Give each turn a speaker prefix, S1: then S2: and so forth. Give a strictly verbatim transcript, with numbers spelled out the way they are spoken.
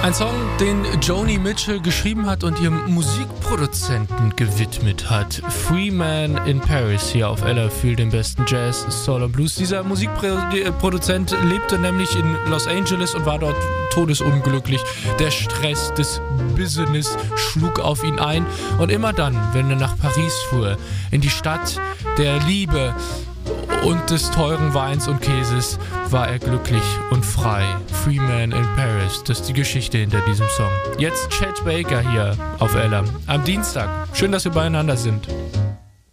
S1: Ein Song, den Joni Mitchell geschrieben hat und ihrem Musikproduzenten gewidmet hat. Free Man in Paris hier auf Ella für den besten Jazz, Soul und Blues. Dieser Musikproduzent lebte nämlich in Los Angeles und war dort todesunglücklich. Der Stress des Business schlug auf ihn ein. Und immer dann, wenn er nach Paris fuhr, in die Stadt der Liebe und des teuren Weins und Käses, war er glücklich und frei. Free Man in Paris, das ist die Geschichte hinter diesem Song. Jetzt Chet Baker hier auf Ella am Dienstag. Schön, dass wir beieinander sind.